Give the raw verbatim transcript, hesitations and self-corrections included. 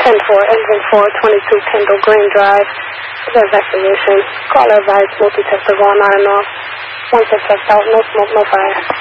ten four, engine four, twenty-two Kendall Green Drive. The investigation. Caller advised multi-tester going on and off. Once it's checked out, no smoke, no fire.